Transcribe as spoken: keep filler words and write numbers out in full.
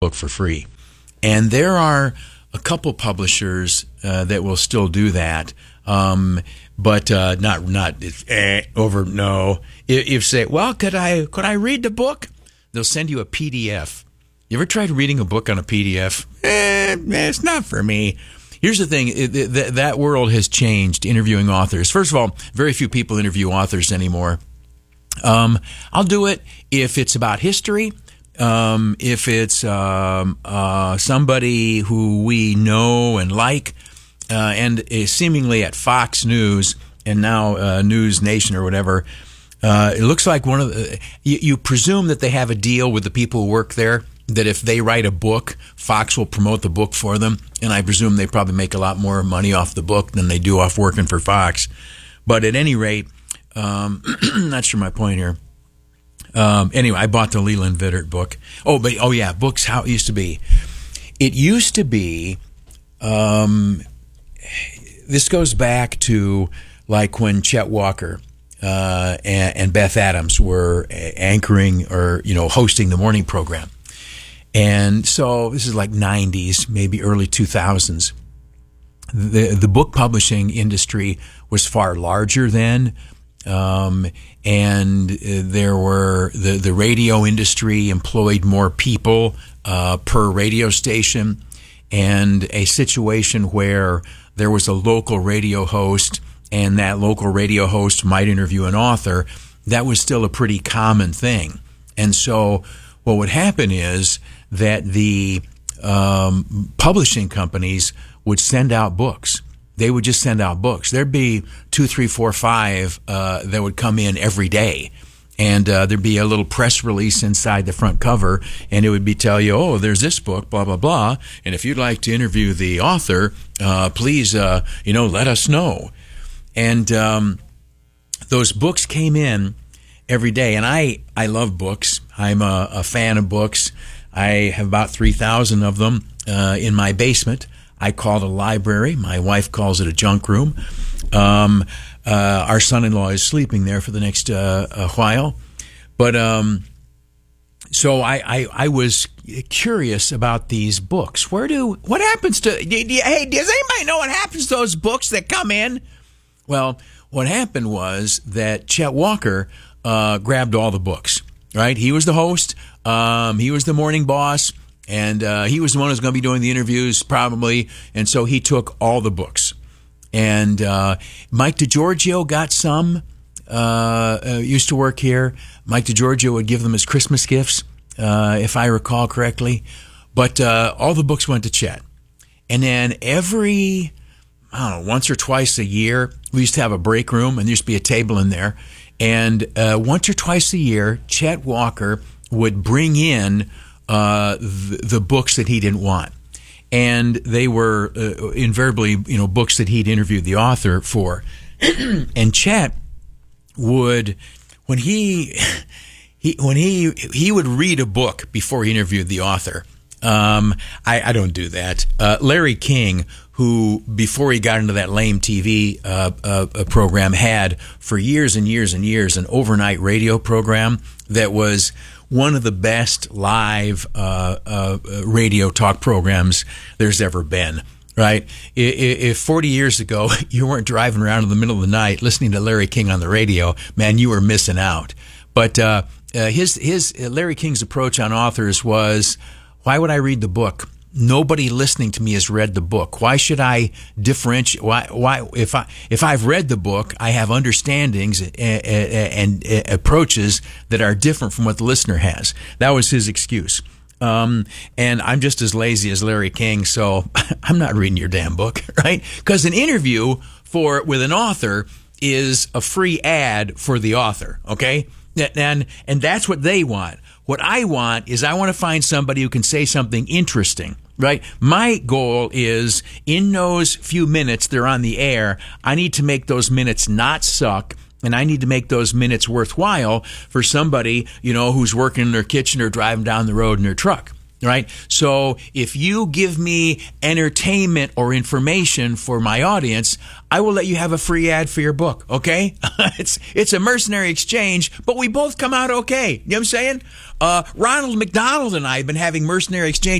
book for free. And there are a couple publishers uh, that will still do that, um, but uh, not not eh, over. No, if, if say, well, could I could I read the book? They'll send you a P D F. You ever tried reading a book on a P D F? Eh, it's not for me. Here's the thing, it, th- that world has changed, interviewing authors. First of all, very few people interview authors anymore. Um, I'll do it if it's about history, um, if it's um, uh, somebody who we know and like, uh, and uh, seemingly at Fox News and now uh, News Nation or whatever, uh, it looks like one of the, you, you presume that they have a deal with the people who work there, that if they write a book, Fox will promote the book for them. And I presume they probably make a lot more money off the book than they do off working for Fox. But at any rate, um, not sure my point here. Um, anyway, I bought the Leland Vittert book. Oh, but oh yeah, books, how it used to be. It used to be, um, this goes back to like when Chet Walker uh, and, and Beth Adams were anchoring or, you know, hosting the morning program. And so this is like nineties, maybe early two thousands. The the book publishing industry was far larger then, um, and there were the the radio industry employed more people uh, per radio station, and a situation where there was a local radio host, and that local radio host might interview an author. That was still a pretty common thing, and so what would happen is that the um, publishing companies would send out books. They would just send out books. There'd be two, three, four, five uh, that would come in every day. And uh, there'd be a little press release inside the front cover, and it would be tell you, oh, there's this book, blah, blah, blah. And if you'd like to interview the author, uh, please, uh, you know, let us know. And um, those books came in every day. And I, I love books. I'm a, a fan of books. I have about three thousand of them uh, in my basement. I call it a library. My wife calls it a junk room. Um, uh, our son-in-law is sleeping there for the next uh, a while. But um, so I, I, I was curious about these books. Where do, what happens to, do, do, hey, does anybody know what happens to those books that come in? Well, what happened was that Chet Walker uh, grabbed all the books, right? He was the host. Um, he was the morning boss, and uh, he was the one who's going to be doing the interviews probably, and so he took all the books. And uh, Mike DeGiorgio got some, uh, uh, used to work here. Mike DeGiorgio would give them as Christmas gifts, uh, if I recall correctly. But uh, all the books went to Chet. And then every, I don't know, once or twice a year, we used to have a break room, and there used to be a table in there. And uh, once or twice a year, Chet Walker would bring in uh, the, the books that he didn't want. And they were uh, invariably, you know, books that he'd interviewed the author for. And Chet would, when he, he when he he would read a book before he interviewed the author. Um, I, I don't do that. Uh, Larry King, who before he got into that lame T V uh, uh, program, had for years and years and years an overnight radio program that was one of the best live uh, uh, radio talk programs there's ever been, right? If forty years ago you weren't driving around in the middle of the night listening to Larry King on the radio, man, you were missing out. But uh, uh, his his Larry King's approach on authors was, why would I read the book? Nobody listening to me has read the book. Why should I differentiate? Why? Why? If I if I've read the book, I have understandings and, and, and approaches that are different from what the listener has. That was his excuse. Um, and I'm just as lazy as Larry King, so I'm not reading your damn book, right? Because an interview for with an author is a free ad for the author. Okay, and and that's what they want. What I want is I want to find somebody who can say something interesting, right? My goal is in those few minutes they're on the air, I need to make those minutes not suck, and I need to make those minutes worthwhile for somebody, you know, who's working in their kitchen or driving down the road in their truck, right? So if you give me entertainment or information for my audience, I will let you have a free ad for your book, okay? it's it's a mercenary exchange, but we both come out okay. You know what I'm saying? Uh, Ronald McDonald and I have been having mercenary exchange.